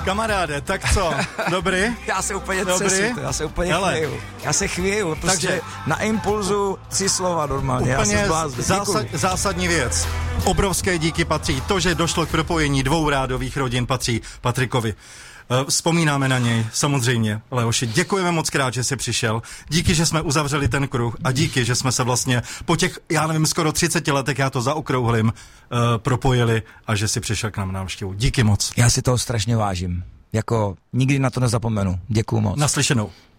Kamaráde, tak co? Dobrý? Já se úplně třesu, já se úplně chvěju. Já se chvěju, prostě takže na impulzu 3 slova normálně. Úplně zásadní věc. Obrovské díky patří. To, že došlo k propojení 2 rádových rodin, patří Patrikovi. Vzpomínáme na něj, samozřejmě. Leoši, děkujeme moc krát, že jsi přišel. Díky, že jsme uzavřeli ten kruh a díky, že jsme se vlastně po těch, já nevím, skoro 30 letech, já to zaokrouhlím, propojili a že jsi přišel k nám na návštěvu. Díky moc. Já si toho strašně vážím. Jako nikdy na to nezapomenu. Děkuju moc. Naslyšenou.